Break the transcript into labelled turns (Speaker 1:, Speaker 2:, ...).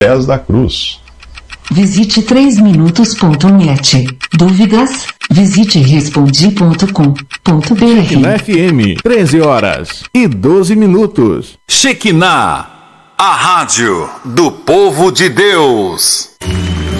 Speaker 1: pés da cruz.
Speaker 2: Visite 3minutos.net. Dúvidas? Visite respondi.com.br.
Speaker 3: Na FM, 13h12.
Speaker 4: Shekinah, a rádio do povo de Deus.